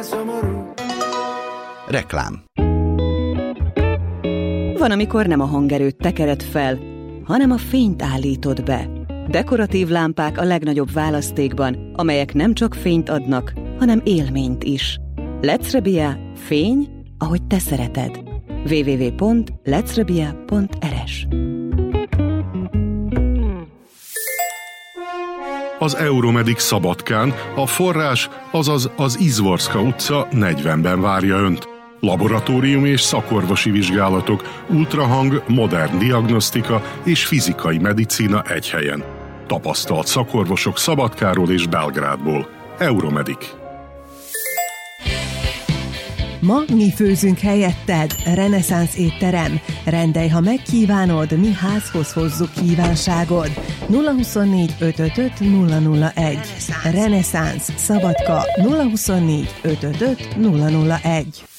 szomorú. Reklám. Van, amikor nem a hangerőt tekered fel, hanem a fényt állítod be. Dekoratív lámpák a legnagyobb választékban, amelyek nem csak fényt adnak, hanem élményt is. Lecrebia, fény, ahogy te szereted. www.lecrebia.rs. Az Euromedic Szabadkán a forrás, azaz az Izvorska utca 40-ben várja Önt. Laboratórium és szakorvosi vizsgálatok, ultrahang, modern diagnosztika és fizikai medicína egy helyen. Tapasztalt szakorvosok Szabadkáról és Belgrádból. Euromedic. Ma mi főzünk helyetted, Reneszánsz étterem. Rendelj, ha megkívánod, mi házhoz hozzuk kívánságod. 024 555 001. Reneszánsz, Szabadka, 024 555 001.